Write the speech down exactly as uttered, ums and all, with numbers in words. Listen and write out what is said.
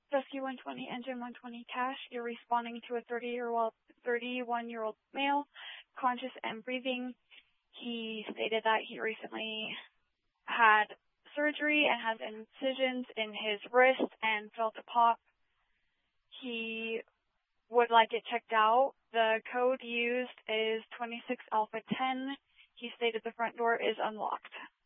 Rescue one twenty, Engine one twenty, Cash. You're responding to a thirty-one-year-old male, conscious and breathing. He stated that he recently had surgery and has incisions in his wrist and felt a pop. He would like it checked out. The code used is twenty-six alpha ten. He stated the front door is unlocked.